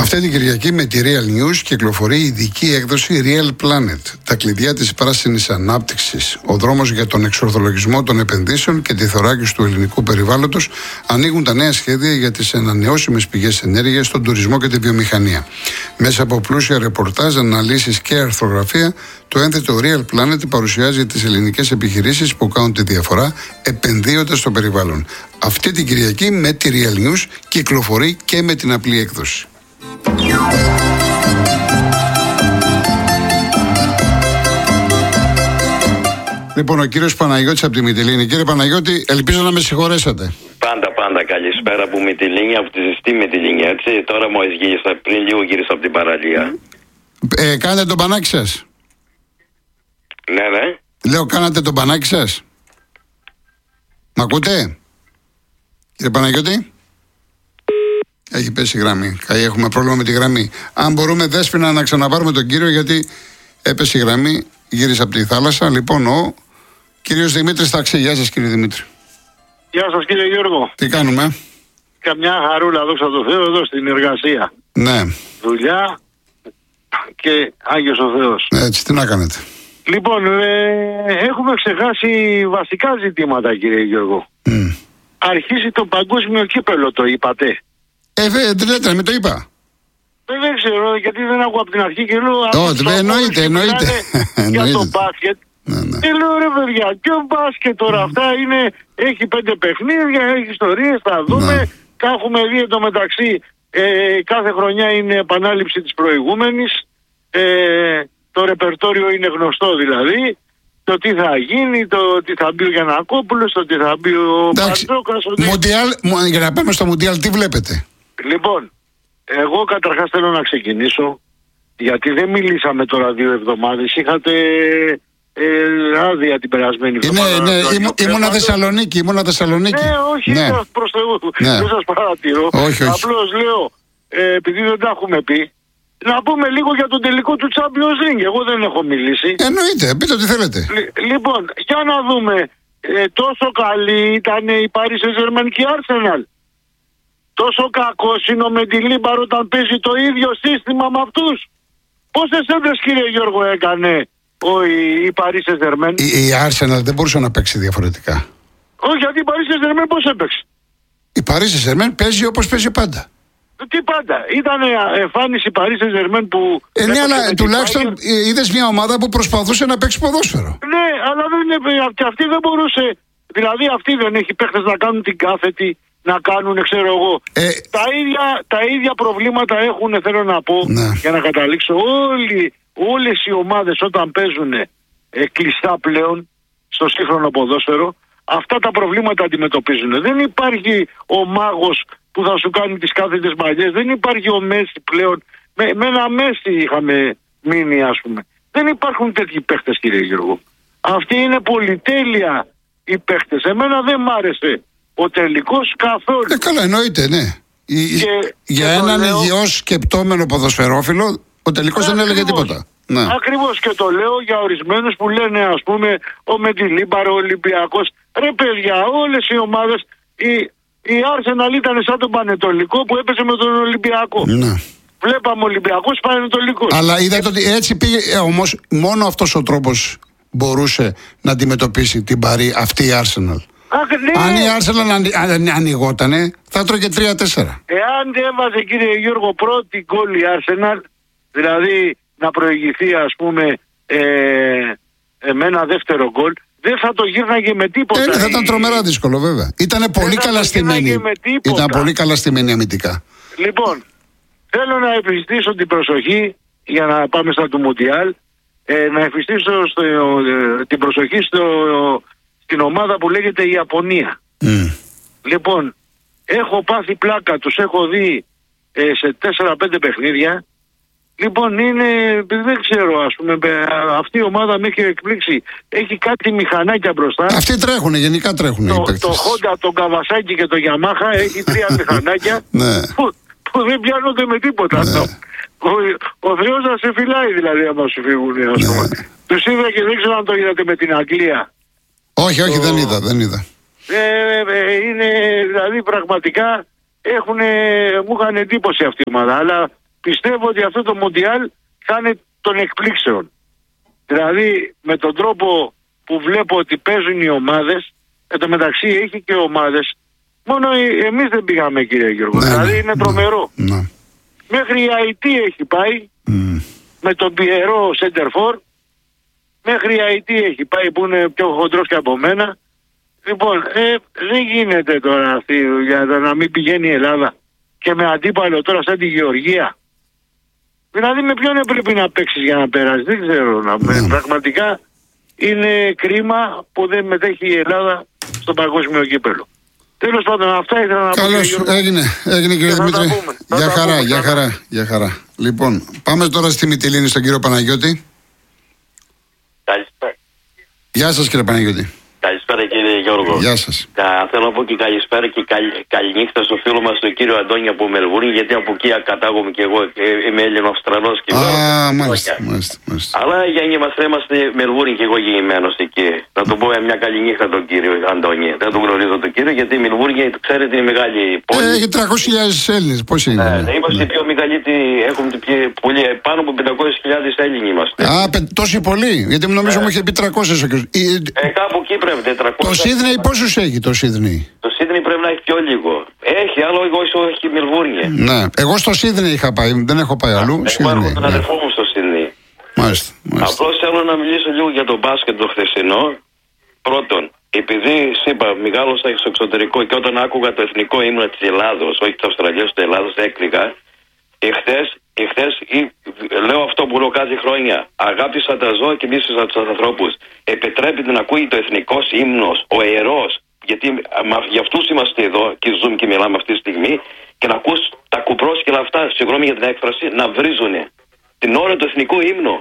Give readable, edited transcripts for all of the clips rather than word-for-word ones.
Αυτή την Κυριακή με τη Real News κυκλοφορεί η ειδική έκδοση Real Planet. Τα κλειδιά της πράσινης ανάπτυξης, ο δρόμος για τον εξορθολογισμό των επενδύσεων και τη θωράκιση του ελληνικού περιβάλλοντος ανοίγουν τα νέα σχέδια για τις ανανεώσιμες πηγές ενέργειας, στον τουρισμό και τη βιομηχανία. Μέσα από πλούσια ρεπορτάζ, αναλύσεις και αρθρογραφία, το ένθετο Real Planet παρουσιάζει τις ελληνικές επιχειρήσεις που κάνουν τη διαφορά επενδύοντας στο περιβάλλον. Αυτή την Κυριακή με τη Real News κυκλοφορεί και με την απλή έκδοση. Λοιπόν, ο κύριος Παναγιώτης από τη Μυτιλήνη. Κύριε Παναγιώτη, ελπίζω να με συγχωρέσατε. Πάντα καλησπέρα από Μυτιλήνη, από τη ζεστή Μυτιλήνη, έτσι. Τώρα μόλις γύρισα, πριν λίγο γύρισα από την παραλία. Κάνετε τον πανάκι σας? Ναι. Λέω, κάνατε τον πανάκι σας? Μ' ακούτε, κύριε Παναγιώτη? Έχει πέσει η γραμμή. Έχουμε πρόβλημα με τη γραμμή. Αν μπορούμε, Δέσποινα, να ξαναπάρουμε τον κύριο, γιατί έπεσε η γραμμή, γύρισε από τη θάλασσα. Λοιπόν, ο κύριος Δημήτρης Ταξί. Γεια σας, κύριε Δημήτρη. Γεια σας, κύριε Γιώργο. Τι κάνουμε? Καμιά χαρούλα, δόξα τω Θεώ, εδώ στην εργασία. Ναι. Δουλειά και Άγιος ο Θεός. Έτσι, τι να κάνετε? Λοιπόν, έχουμε ξεχάσει βασικά ζητήματα, κύριε Γιώργο. Αρχίσει το παγκόσμιο κύπελο, το είπατε? Δεν λέτε, μην το είπα. Δεν ξέρω, γιατί δεν ακούω από την αρχή και λέω... Όχι, εννοείται. Για το μπάσκετ. Ναι. Και λέω, ρε παιδιά, ποιο μπάσκετ τώρα? Αυτά έχει 5 παιχνίδια, έχει ιστορίες, θα δούμε. Ναι. Έχουμε δει εντωμεταξύ, κάθε χρονιά είναι επανάληψη της προηγούμενης. Το ρεπερτόριο είναι γνωστό δηλαδή. Το τι θα γίνει, το τι θα μπει ο Γιαννακόπουλος, το τι θα μπει ο Μπαρτζόκας. Για να πάμε στο Μουντιάλ, τι βλέπετε? Λοιπόν, εγώ καταρχάς θέλω να ξεκινήσω, γιατί δεν μιλήσαμε τώρα 2 εβδομάδες. Είχατε άδεια την περασμένη εβδομάδα. Ναι, ήμουνα Θεσσαλονίκη. Ναι, όχι, προς Θεού, δεν σας παρατηρώ. Όχι. Απλώς λέω, επειδή δεν τα έχουμε πει, να πούμε λίγο για τον τελικό του Champions League. Εγώ δεν έχω μιλήσει. Εννοείται, πείτε ό,τι θέλετε. Λοιπόν, για να δούμε. Τόσο καλή ήταν η Paris Saint-Germain και η Arsenal. Τόσο κακός είναι ο Μεντιλίμπαρ όταν παίζει το ίδιο σύστημα με αυτούς. Πόσες έντρες, κύριε Γιώργο, έκανε η Paris Saint-Germain? Η Arsenal δεν μπορούσε να παίξει διαφορετικά. Όχι, γιατί η Paris Saint-Germain πώς έπαιξε? Η Paris Saint-Germain παίζει όπως παίζει πάντα. Τι πάντα? Ήταν εμφάνιση Paris Saint-Germain που... Ναι, αλλά τουλάχιστον είδες μια ομάδα που προσπαθούσε να παίξει ποδόσφαιρο. Ναι, αλλά και αυτή δεν μπορούσε. Δηλαδή αυτή δεν έχει παίχτες να κάνουν την κάθετη, να κάνουν, ξέρω εγώ. Τα ίδια προβλήματα έχουν, θέλω να πω, για να καταλήξω. Όλες οι ομάδες όταν παίζουν κλειστά πλέον στο σύγχρονο ποδόσφαιρο, αυτά τα προβλήματα αντιμετωπίζουν. Δεν υπάρχει ο μάγος που θα σου κάνει τις κάθετες μαλλιές. Δεν υπάρχει ο Μέση πλέον. Με ένα Μέση είχαμε μείνει, ας πούμε. Δεν υπάρχουν τέτοιοι παίχτες, κύριε Γιώργο. Αυτοί είναι πολυτέλεια οι παίχτες. Εμένα δεν μ' άρεσε ο τελικός καθόλου. Καλά, εννοείται, ναι. Για έναν υγιώς σκεπτόμενο ποδοσφαιρόφιλο, ο τελικός δεν έλεγε τίποτα. Ναι. Ακριβώς, και το λέω για ορισμένους που λένε, ας πούμε, ο Μεντιλίμπαρ, ο Ολυμπιακός. Ρε παιδιά, όλες οι ομάδες... Η Arsenal ήταν σαν τον Πανετολικό που έπαιζε με τον Ολυμπιακό. Ναι. Βλέπαμε Ολυμπιακός, Πανετολικός. Αλλά είδατε ότι έτσι πήγε. Όμως μόνο αυτός ο τρόπος μπορούσε να αντιμετωπίσει την Παρί, αυτή η Arsenal. Ναι. Αν η Arsenal ανοιγότανε, θα τρώγε 3-4. Εάν έβαζε, κύριε Γιώργο, πρώτη γκολ η Arsenal, δηλαδή να προηγηθεί, ας πούμε, με ένα δεύτερο γκολ, δεν θα το γύρναγε με τίποτα. Θα ήταν τρομερά δύσκολο, βέβαια. Ήταν πολύ καλά στημένη. Ήταν πολύ καλά στημένη αμυντικά. Λοιπόν, θέλω να επιστήσω την προσοχή, για να πάμε στα του Μουντιάλ, να επιστήσω την προσοχή στην ομάδα που λέγεται η Ιαπωνία. Λοιπόν, έχω πάθει πλάκα, τους έχω δει σε 4-5 παιχνίδια. Λοιπόν, δεν ξέρω, ας πούμε, αυτή η ομάδα με έχει εκπλήξει. Έχει κάτι μηχανάκια μπροστά. Αυτοί τρέχουν, γενικά τρέχουν. Το Honda, τον Kawasaki και το Yamaha έχει 3 μηχανάκια που δεν πιάνονται με τίποτα. Ναι. Ο Θεός να σε φυλάει, δηλαδή, άμα σου φύγουν. Τους είδα και δεν ξέρω αν το είδατε με την Αγγλία. Όχι, δεν είδα. Είναι, δηλαδή, πραγματικά μου είχαν εντύπωση αυτή η ομάδα. Αλλά πιστεύω ότι αυτό το Μουντιάλ θα είναι των εκπλήξεων. Δηλαδή με τον τρόπο που βλέπω ότι παίζουν οι ομάδες, εν τω μεταξύ έχει και ομάδες, μόνο εμείς δεν πήγαμε, κύριε Γιώργο. Δηλαδή είναι τρομερό. Μέχρι η Αϊτή έχει πάει, με τον Πιερό Σέντερφορ, μέχρι η Αϊτή έχει πάει που είναι πιο χοντρός και από μένα. Λοιπόν, δεν γίνεται τώρα αυτή για να μην πηγαίνει η Ελλάδα και με αντίπαλο τώρα σαν τη Γεωργία. Δηλαδή με ποιον πρέπει να παίξεις για να περάσει, δεν ξέρω. Πραγματικά είναι κρίμα που δεν μετέχει η Ελλάδα στο παγκόσμιο κύπελλο. Τέλος πάντων, αυτά ήθελα να πω. Καλώς, έγινε κύριε Δημήτρη. Για χαρά. Λοιπόν, πάμε τώρα στη Μυτιλήνη στον κύριο Παναγιώτη. Καλησπέρα. Γεια σας κύριε Παναγιώτη. Καλησπέρα κύριε Γιώργο. Γεια σας. Θέλω να πω και καλησπέρα και καληνύχτα στο φίλο μας τον κύριο Αντώνη από Μελβούρνη, γιατί από εκεί κατάγομαι και εγώ. Είμαι Έλληνο-Αυστραλός και μάλιστα. Αλλά για είμαστε Μελβούρνη και εγώ γεννημένος εκεί. Να του πω μια καληνύχτα τον κύριο Αντώνη. Δεν τον γνωρίζω τον κύριο, γιατί η Μελβούρνη, ξέρετε, είναι μεγάλη πόλη. Έχει 300.000 Έλληνες. Πώς είναι? Είμαστε πιο μεγαλύτεροι, έχουμε πολύ, πάνω από 500.000 Έλληνοι είμαστε. Τόσοι πολλοί, γιατί νομίζω μου είχε πει 300. Κάπου εκεί πρέπει. 400. Το Σίδνεϊ πόσους έχει το Σίδνεϊ? Το Σίδνεϊ πρέπει να έχει πιο λίγο. Έχει, άλλο εγώ έχει η Μελβούρνη. Ναι, εγώ στο Σίδνεϊ είχα πάει, δεν έχω πάει αλλού. Εγώ έχω τον αδερφό μου στο Σίδνεϊ. Μάλιστα. Απλώς θέλω να μιλήσω λίγο για το μπάσκετ το χθεσινό. Πρώτον, επειδή είπα, μεγάλωσα στο εξωτερικό και όταν άκουγα το εθνικό ύμνο της Ελλάδος, όχι της Αυστραλίας, της Ελλάδος, έκλαιγα. Εχθές λέω αυτό που λέω κάθε χρόνια. Αγάπησα τα ζώα και μίσησα τους ανθρώπους. Επιτρέπεται να ακούει το εθνικός ύμνος, ο ιερός, γιατί για αυτούς είμαστε εδώ και ζούμε και μιλάμε αυτή τη στιγμή, και να ακούς τα κουπρόσκυλα αυτά, συγγνώμη για την έκφραση, να βρίζουνε την ώρα του εθνικού ύμνου.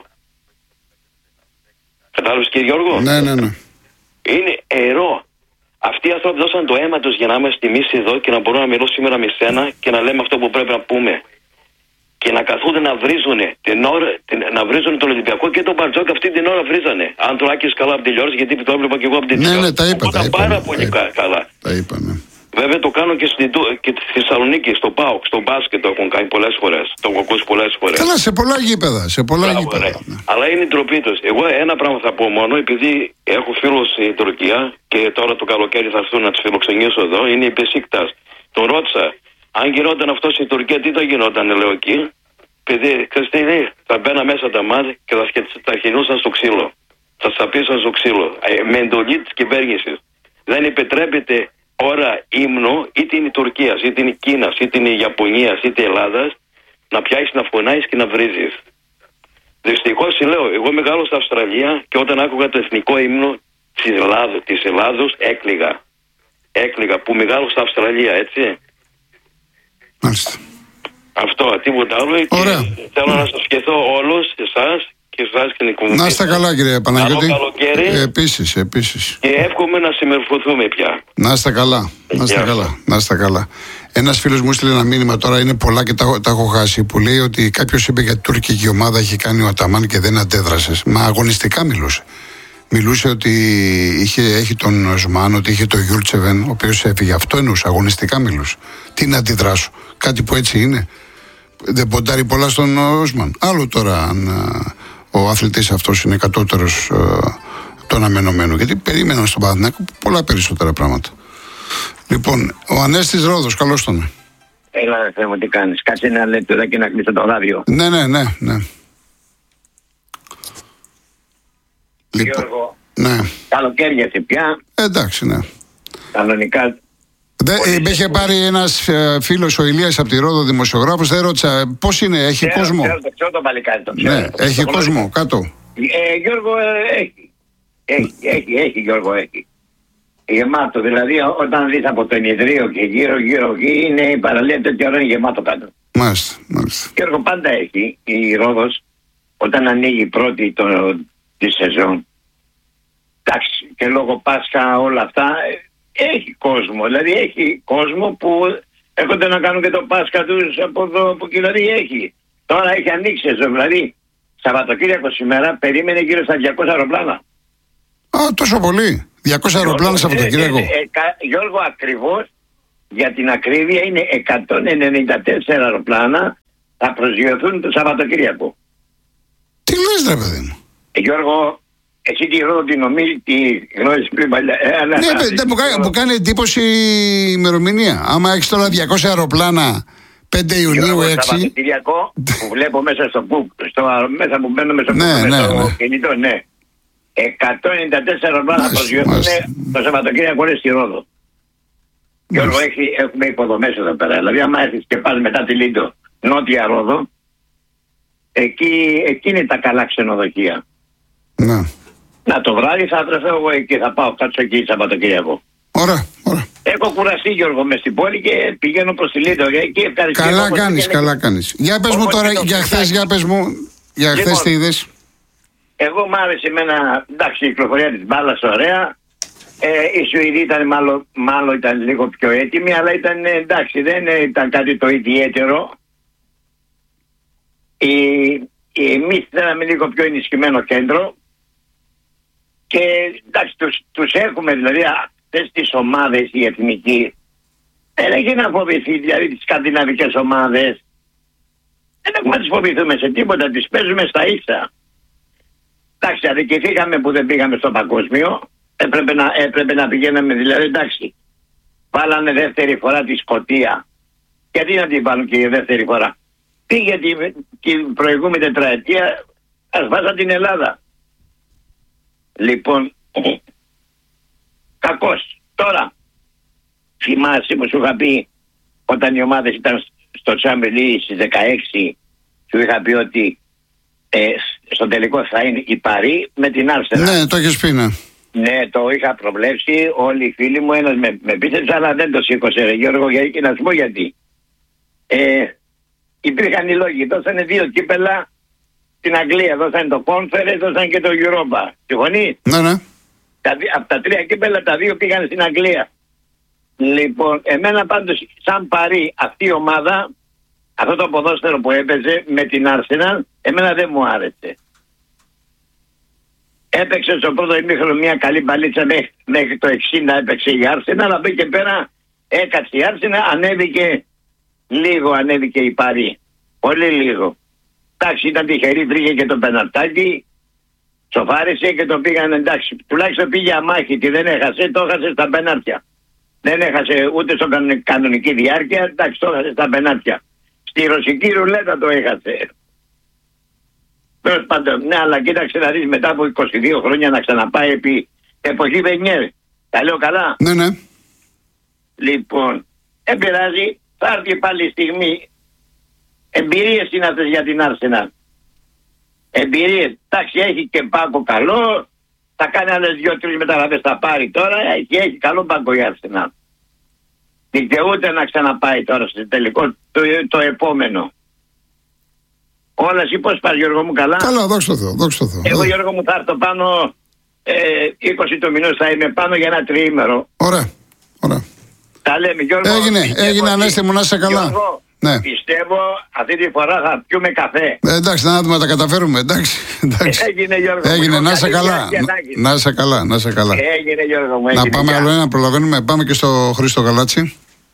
Κατάλαβες κύριε Γιώργο? Ναι. Είναι ιερό. Αυτοί οι άνθρωποι δώσαν το αίμα τους για να είμαστε εμείς εδώ και να μπορούμε να μιλώ σήμερα με σένα και να λέμε αυτό που πρέπει να πούμε. Και να καθούνται να βρίζουνε να βρίζουνε τον Ολυμπιακό και τον Μπαρτζόκ αυτή την ώρα βρίζανε. Αν το άκουσες καλά από την τηλεόραση, γιατί το έβλεπα και εγώ από την τηλεόραση. Ναι, τα είπα. Πάρα πολύ καλά. Τα είπα, ναι. Βέβαια το κάνω και στη Θεσσαλονίκη, στο ΠΑΟΚ, στο μπάσκετ το έχουν κάνει πολλές φορές. Το έχω ακούσει πολλές φορές. Καλά, σε πολλά γήπεδα. Ναι. Αλλά είναι η ντροπή τους. Εγώ ένα πράγμα θα πω μόνο, επειδή έχω φίλους στην Τουρκία και τώρα το καλοκαίρι θα έρθουν να τους φιλοξενήσω εδώ, είναι η Μπεσίκτας. Τον ρώτησα. Αν γινόταν αυτό στην Τουρκία, τι θα γινόταν, λέω εκεί. Παιδί, ξέρεις τι είναι, θα μπαίνα μέσα τα μάτια και θα χινούσαν στο ξύλο. Θα σαπίσαν στο ξύλο. Με εντολή της κυβέρνησης. Δεν επιτρέπεται ώρα ύμνο, είτε είναι η Τουρκία, είτε είναι η Κίνα, είτε είναι η Ιαπωνία, είτε η Ελλάδα, να πιάσεις, να φωνάζεις και να βρίζεις. Δυστυχώς λέω, εγώ μεγάλωσα στην Αυστραλία και όταν άκουγα το εθνικό ύμνο της Ελλάδος, έκλαιγα που μεγάλωσα στην Αυστραλία, έτσι. Μάλιστα. Αυτό, τίποτα άλλο. Ωραία. Θέλω να σας ευχηθώ όλους, εσάς και εσάς και την εκπομπή. Να είστε καλά κύριε Παναγιώτη. Καλό καλοκαίρι. Επίσης. Και εύχομαι να συμμορφωθούμε πια. Να είστε καλά. Ένας φίλος μου στείλε ένα μήνυμα, τώρα είναι πολλά και τα έχω χάσει, που λέει ότι κάποιος είπε για την τουρκική ομάδα έχει κάνει ο Αταμάν και δεν αντέδρασες. Μα αγωνιστικά μιλούσε. Μιλούσε ότι έχει τον Ζουμάν, ότι είχε τον Γιούρτσεβεν, ο οποίος έφυγε. Αυτό εννοούσε, αγωνιστικά μιλούσε. Τι να αντιδράσω, κάτι που έτσι είναι. Δεν ποντάρει πολλά στον Οσμαν. Άλλο τώρα αν ο αθλητής αυτός είναι κατώτερος του αναμενωμένου. Γιατί περίμεναν στον Παναθηναϊκό πολλά περισσότερα πράγματα. Λοιπόν, ο Ανέστης Ρόδος, καλώς τον. Έλα, Θεέ μου, τι κάνεις? Κάτσε ένα λεπτό και να κλείσω το ράδιο. Ναι. Γιώργο, ναι. καλοκαίριασε πια. Εντάξει, ναι. Κανονικά. Είχε πάρει ένας φίλος ο Ηλίας από τη Ρόδο, δημοσιογράφος, δεν ρώτησα πώς είναι, έχει κόσμο. Ξέρω το παλικάρι, το ξέρω. Ναι, έχει κόσμο κάτω. Γιώργο, έχει Γιώργο, έχει. Γεμάτο, δηλαδή όταν δεις από το ενιδρίο και γύρω εκεί είναι η παραλία τέτοια ώρα είναι γεμάτο κάτω. Μάλιστα. Γιώργο, πάντα έχει η Ρόδος όταν ανοίγει πρώτη τη σεζόν. Εντάξει, και λόγω Πάσχα όλα αυτά έχει κόσμο. Δηλαδή έχει κόσμο που έρχονται να κάνουν και το Πάσχα τους από εδώ που δηλαδή έχει. Τώρα έχει ανοίξει σεζόν. Δηλαδή Σαββατοκύριακο σήμερα περίμενε γύρω στα 200 αεροπλάνα. Τόσο πολύ. 200 αεροπλάνα Σαββατοκύριακο. Γιώργο, ακριβώς για την ακρίβεια είναι 194 αεροπλάνα θα προσγειωθούν το Σαββατοκύριακο. Τι λες, ρε παιδί μου? Γιώργο, εσύ τη Ρόδο την γνώρισες πριν παλιά. Ναι, μου κάνει εντύπωση η ημερομηνία. Άμα έχεις τώρα 200 αεροπλάνα 5 Ιουνίου 6. Το Σαββατοκύριακο που βλέπω μέσα μέσα που μπαίνω στο κινητό, ναι. 194 αεροπλάνα θα προσγειωθούν το Σαββατοκύριακο στη Ρόδο. Γιώργο, έχουμε υποδομές εδώ πέρα. Δηλαδή, άμα έρθεις και πας μετά τη Λίντο, νότια Ρόδο, εκεί είναι τα καλά ξενοδοχεία. Να το βράδυ θα βρεθώ εγώ εκεί, θα πάω κάτσω εκεί Σαββατοκύριακο. Ωραία. Έχω κουραστεί, Γιώργο, μες στην πόλη και πηγαίνω προς τη Λίντο. Καλά κάνεις. Για πες μου τώρα, για χθες, για χθες τι είδες? Εγώ μ' άρεσε εμένα, εντάξει, η κυκλοφορία της μπάλας ωραία. Οι Σουηδοί ήταν μάλλον ήταν λίγο πιο έτοιμοι, αλλά ήταν εντάξει, δεν ήταν κάτι το ιδιαίτερο. Εμείς θέλαμε λίγο πιο ενισχυμένο κέντρο και εντάξει, τους έχουμε, δηλαδή αυτές τις ομάδες οι εθνικοί δεν έχει να φοβηθεί, δηλαδή τις σκανδιναβικές ομάδες δεν έχουμε να τις φοβηθούμε σε τίποτα, τις παίζουμε στα ίσα. Εντάξει, αδικηθήκαμε που δεν πήγαμε στο παγκόσμιο. Έπρεπε να πηγαίναμε, δηλαδή εντάξει. Βάλανε δεύτερη φορά τη Σκωτία. Γιατί να την βάλουν και η δεύτερη φορά? Πήγε την προηγούμενη τετραετία, ας βάζαν την Ελλάδα. Λοιπόν, κακός. Τώρα, θυμάσαι που σου είχα πει όταν οι ομάδες ήταν στο Champions στις 16, σου είχα πει ότι στο τελικό θα είναι η Παρί με την Arsenal. Ναι, το έχεις πει, ναι. Ναι, το είχα προβλέψει. Όλοι οι φίλοι μου, ένας με πίστεψε, αλλά δεν το σήκωσε, ρε Γιώργο, και να σου πω γιατί. Υπήρχαν οι λόγοι. Δώσανε 2 κύπελα στην Αγγλία. Δώσανε το Conference, δώσανε και το Europa. Συμφωνεί? Ναι. Από τα 3 κύπελα, τα 2 πήγαν στην Αγγλία. Λοιπόν, εμένα πάντως, σαν Παρί, αυτή η ομάδα, αυτό το ποδόσφαιρο που έπαιζε με την Arsenal, εμένα δεν μου άρεσε. Έπαιξε στο πρώτο ημίχρονο μια καλή μπαλίτσα μέχρι το 60 έπαιξε η Arsenal, αλλά από εκεί και πέρα έκατσε η Arsenal, ανέβηκε η Παρί. Πολύ λίγο. Εντάξει, ήταν τυχερή, βρήκε και το πεναρτάκι, σοφάρισε και το πήγαν, εντάξει. Τουλάχιστον πήγε αμάχητη, δεν έχασε, το έχασε στα πενάρτια. Δεν έχασε ούτε στο κανονική διάρκεια, εντάξει, το έχασε στα πενάρτια. Στη ρωσική ρουλέτα το έχασε. Τέλος πάντων, ναι, αλλά κοίταξε να δεις μετά από 22 χρόνια να ξαναπάει επί εποχή Βενιέρ. Τα λέω καλά? Ναι. Λοιπόν, δεν πειράζει, θα έρθει πάλι η στιγμή. Εμπειρίες είναι αυτές για την Arsenal. Εμπειρίες. Εντάξει, έχει και πάγκο καλό. Θα κάνει άλλες 2-3 μεταγραφές, θα πάρει τώρα. Έχει καλό πάγκο η Arsenal. Δικαιούται να ξαναπάει τώρα στο τελικό το επόμενο. Όλα εσύ πώς πας, Γιώργο μου, καλά? Καλά, δόξα τω Θεώ. Εγώ, Γιώργο μου, θα έρθω πάνω 20 του μηνός, θα είμαι πάνω για ένα 3ήμερο. Ωραία. Τα λέμε, Γιώργο. Έγινε, Ανέστη μου, να είσαι καλά. Γιώργο, ναι. Πιστεύω αυτή τη φορά θα πιούμε καφέ. Εντάξει, να δούμε, τα καταφέρουμε. Εντάξει. Έγινε, Γιώργο. Έγινε, να είσαι καλά. Να είσαι καλά. Έγινε, Γιώργο μου. Να πάμε άλλο ένα, προλαβαίνουμε. Πάμε και στο Χρήστο Γαλάτσι.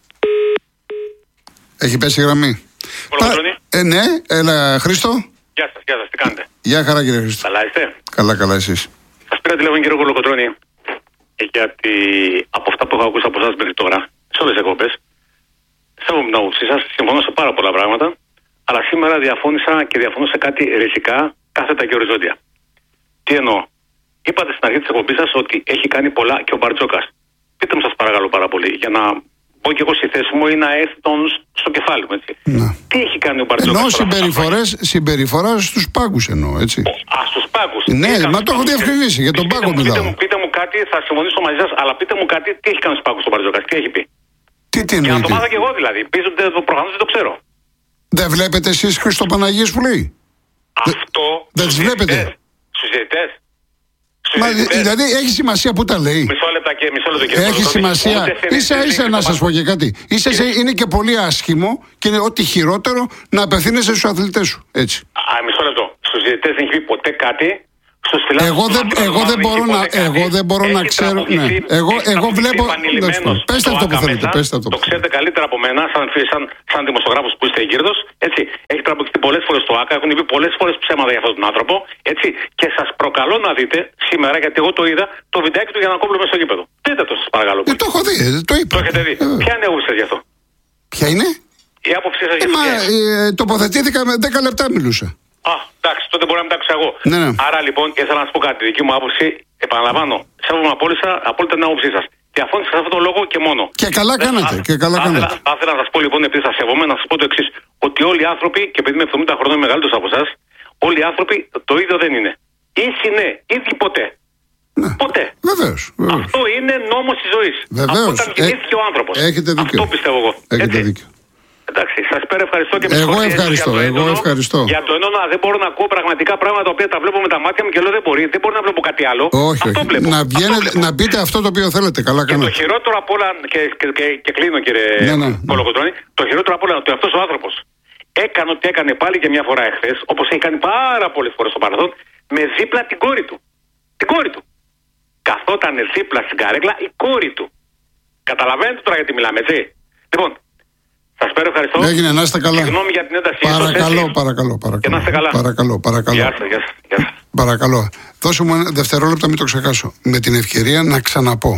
Έχει πέσει η γραμμή. Ναι, έλα Χρήστο. Γεια σας, τι κάνετε? Γεια χαρά, κύριε Χρήστο. Καλά είστε? Καλά, εσείς? Σας πήρα τηλέφωνο, κύριο Κολοκοτρώνη, γιατί από αυτά που έχω ακούσει από εσάς μέχρι τώρα, σε όλες τις εκπομπές, σέβομαι την άποψή σας, συμφωνώ σε πάρα πολλά πράγματα, αλλά σήμερα διαφωνώ σε κάτι ριζικά, κάθετα και οριζόντια. Τι εννοώ? Είπατε στην αρχή της εκπομπής σας ότι έχει κάνει πολλά και ο Μπαρτζόκας. Πείτε μου, σας παρακαλώ πάρα πολύ, για να πω και εγώ στη θέση μου ή να έρθει στο κεφάλι μου, έτσι. Να. Τι έχει κάνει ο Μπαρτζόκας? Εννοώ συμπεριφορά στους πάγκους εννοώ, έτσι. Στους πάγκους. Ναι, μα το έχω διευκρινίσει, για τον πάγκο μιλάω. Πείτε μου κάτι, θα συμφωνήσω μαζί σας, αλλά πείτε μου κάτι, τι έχει κάνει στους πάγκους ο Μπαρτζόκας, τι έχει πει? Τι εννοείται? Για να το μάθω και εγώ δηλαδή, προφανώς δεν το ξέρω. Δεν βλέπετε εσείς Χριστοπαναγίες που λέει? Αυτό. Δεν τις βλέπετε? Στους διαιτητές. Δηλαδή έχει σημασία που τα λέει. Μισό λεπτό και έχει σημασία. Ίσα να σας πω και κάτι. Είναι και πολύ άσχημο και είναι ό,τι χειρότερο να απευθύνεσαι στους αθλητές σου. Έτσι. Μισό λεπτό. Στους διαιτητές δεν έχει πει ποτέ κάτι. Εγώ δεν μπορώ να ξέρω. Ναι. Εγώ βλέπω. Πέστε αυτό που θέλετε. Το ξέρετε καλύτερα από μένα, σαν δημοσιογράφος που είστε εγκύρδος. Έχει τραγουδιστεί πολλές φορές στο ΆΚΑ, έχουν πει πολλές φορές ψέματα για αυτόν τον άνθρωπο. Έτσι. Και σας προκαλώ να δείτε σήμερα, γιατί εγώ το είδα, το βιντεάκι του Γιαννακόπουλου μέσα στο γήπεδο. Δείτε το, σας παρακαλώ. Το έχω δει, το είπα. Το έχετε δει. Ποια είναι η άποψη σας γι' αυτό? Ποια είναι? Η άποψή σας γι' αυτό? Τοποθετήθηκα με 10 λεπτά μιλούσα. Εντάξει, τότε μπορεί να μην τα άκουσα εγώ. Ναι. Άρα λοιπόν, και θέλω να σα πω κάτι. Δική μου άποψη, επαναλαμβάνω, σέβομαι απόλυτα την άποψή σας. Διαφώνησα σε αυτόν τον λόγο και μόνο. Και καλά κάνατε. Θα ήθελα να σας πω λοιπόν, επειδή σας σέβομαι, να σας πω το εξής. Ότι όλοι οι άνθρωποι, και επειδή είμαι 70 χρονών μεγαλύτερος από εσάς, όλοι οι άνθρωποι το ίδιο δεν είναι. Ίσοι ναι, ίδιοι ποτέ. Ναι. Ποτέ. Βεβαίως. Αυτό είναι νόμος της ζωής. Βεβαίως. Όταν γεννήθηκε ο άνθρωπος. Έχετε δίκιο. Αυτό πιστεύω εγώ. Έχετε δίκιο. Εντάξει, σας ευχαριστώ και εγώ ευχαριστώ. Για το έντονα δεν μπορώ να ακούω πραγματικά πράγματα τα οποία τα βλέπω με τα μάτια μου και λέω δεν μπορώ να βλέπω κάτι άλλο. Όχι. Να πείτε αυτό το οποίο θέλετε. Καλά κάνετε. Και το χειρότερο απ' όλα, και κλείνω κύριε Κολοκοτρώνη, το χειρότερο απ' όλα είναι ότι αυτός ο άνθρωπος έκανε ό,τι έκανε πάλι και μια φορά εχθές, όπως έχει κάνει πάρα πολλές φορές στο παρελθόν, με δίπλα την κόρη του. Την κόρη του. Καθόταν δίπλα στην καρέκλα η κόρη του. Καταλαβαίνετε τώρα γιατί μιλάμε, έτσι? Λοιπόν. Σας ευχαριστώ. Έγινε, να είστε καλά. Συγγνώμη για την ένταση. Παρακαλώ. Και να είστε καλά. Παρακαλώ. Γεια σας. Παρακαλώ. Δώσε μου ένα δευτερόλεπτο, μην το ξεχάσω. Με την ευκαιρία να ξαναπώ.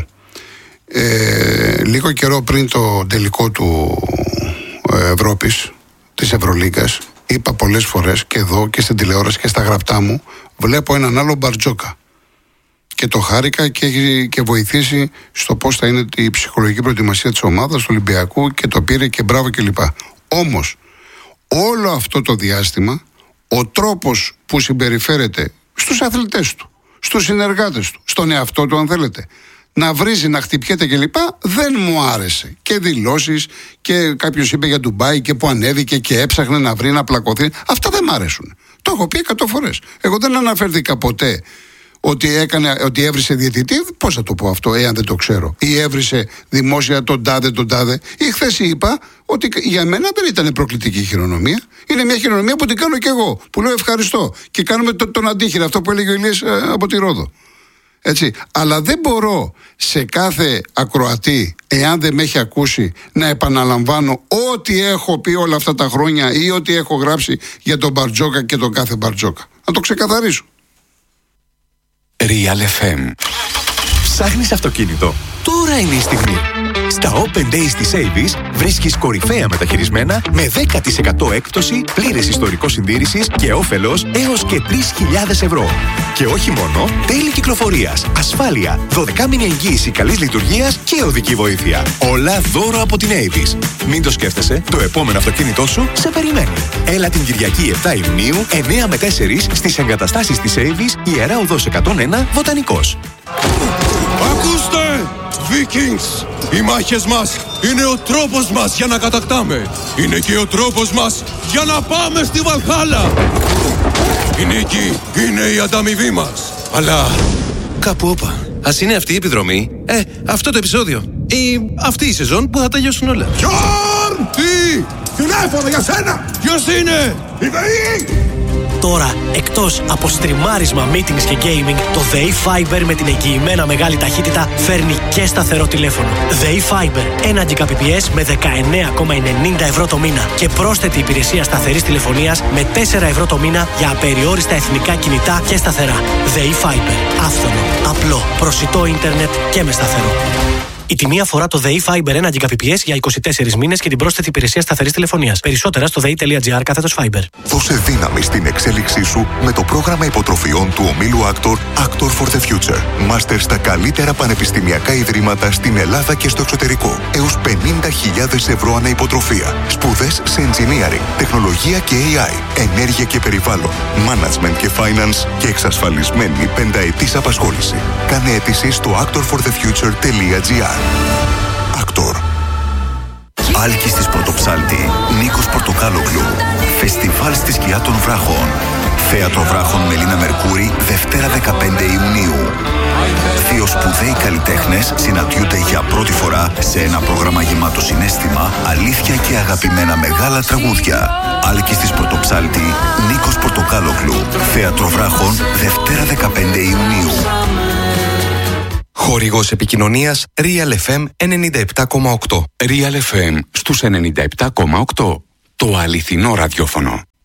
Λίγο καιρό πριν το τελικό του Ευρώπης, της Ευρωλίγκας, είπα πολλές φορές και εδώ και στην τηλεόραση και στα γραπτά μου, βλέπω έναν άλλο Μπαρτζόκα. Και το χάρηκα και έχει και βοηθήσει στο πώς θα είναι η ψυχολογική προετοιμασία της ομάδας, του Ολυμπιακού, και το πήρε και μπράβο κλπ. Όμως, όλο αυτό το διάστημα, ο τρόπος που συμπεριφέρεται στους αθλητές του, στους συνεργάτες του, στον εαυτό του αν θέλετε, να βρίζει, να χτυπιέται κλπ, δεν μου άρεσε. Και δηλώσεις, και κάποιος είπε για Ντουμπάι και που ανέβηκε και έψαχνε να βρει, να πλακωθεί. Αυτά δεν μ' αρέσουν. Το έχω πει 100 φορές. Εγώ δεν αναφέρθηκα ποτέ ότι έβρισε διαιτητή, πώς θα το πω αυτό, εάν δεν το ξέρω, ή έβρισε δημόσια τον τάδε. Ή χθες είπα ότι για μένα δεν ήταν προκλητική χειρονομία. Είναι μια χειρονομία που την κάνω κι εγώ, που λέω ευχαριστώ. Και κάνουμε τον αντίχειρα, αυτό που έλεγε ο Ηλίας από τη Ρόδο. Έτσι. Αλλά δεν μπορώ σε κάθε ακροατή, εάν δεν με έχει ακούσει, να επαναλαμβάνω ό,τι έχω πει όλα αυτά τα χρόνια ή ό,τι έχω γράψει για τον Μπαρτζόκα και τον κάθε Μπαρτζόκα. Να το ξεκαθαρίσω. Real FM. Ψάχνεις αυτοκίνητο? Τώρα είναι η στιγμή. Στα Open Days της Avis βρίσκεις κορυφαία μεταχειρισμένα με 10% έκπτωση, πλήρες ιστορικό συντήρησης και όφελος έως και 3.000 ευρώ. Και όχι μόνο, τέλη κυκλοφορίας, ασφάλεια, 12μηνη εγγύηση καλής λειτουργίας και οδική βοήθεια. Όλα δώρο από την Avis. Μην το σκέφτεσαι, το επόμενο αυτοκίνητό σου σε περιμένει. Έλα την Κυριακή 7 Ιουνίου, 9 με 4 στις εγκαταστάσεις της Avis, Ιερά Οδός 101, Βοτανικός. Ακούστε! Vikings! Οι μάχες μας είναι ο τρόπος μας για να κατακτάμε. Είναι και ο τρόπος μας για να πάμε στη Βαλχάλα. Η νίκη είναι η ανταμοιβή μας. Αλλά κάπου όπα. Ας είναι αυτή η επιδρομή, αυτό το επεισόδιο, ή αυτή η σεζόν που θα τελειώσουν όλα. Γιον! Τι! Τηλέφωνο για σένα! Ποιος είναι? Η ΔΕΗ! Τώρα, εκτός από στριμάρισμα, meetings και gaming, το ΔΕΗ Fiber με την εγγυημένα μεγάλη ταχύτητα φέρνει και σταθερό τηλέφωνο. ΔΕΗ Fiber, 1 Gbps με 19,90 ευρώ το μήνα και πρόσθετη υπηρεσία σταθερής τηλεφωνίας με 4 ευρώ το μήνα για απεριόριστα εθνικά κινητά και σταθερά. ΔΕΗ Fiber, άφθονο, απλό, προσιτό ίντερνετ και με σταθερό. Η τιμή αφορά το ΔΕΗ Fiber 1 Gbps για 24 μήνες και την πρόσθετη υπηρεσία σταθερής τηλεφωνίας. Περισσότερα στο dei.gr/Fiber. Δώσε δύναμη στην εξέλιξή σου με το πρόγραμμα υποτροφιών του ομίλου Actor for the Future. Μάστερ στα καλύτερα πανεπιστημιακά ιδρύματα στην Ελλάδα και στο εξωτερικό. Έως 50.000 ευρώ ανά υποτροφία. Σπουδές σε engineering, τεχνολογία και AI, ενέργεια και περιβάλλον, management και finance και εξασφαλισμένη 5ετής απασχόληση. Κάνε αίτηση στο actorforthefuture.gr. Actor. Άλκης της Πρωτοψάλτη, Νίκος Πορτοκάλογλου. Φεστιβάλ στη σκιά των βράχων. Θέατρο Βράχων Μελίνα Μερκούρη, Δευτέρα 15 Ιουνίου. Δύο σπουδαίοι καλλιτέχνες συναντιούνται για πρώτη φορά σε ένα πρόγραμμα γεμάτο συναίσθημα, αλήθεια και αγαπημένα μεγάλα τραγούδια. Άλκης της Πρωτοψάλτη, Νίκος Πορτοκάλογλου. Θέατρο Βράχων, Δευτέρα 15 Ιουνίου. Χορηγός επικοινωνίας Real FM 97,8. Real FM στους 97,8. Το αληθινό ραδιόφωνο.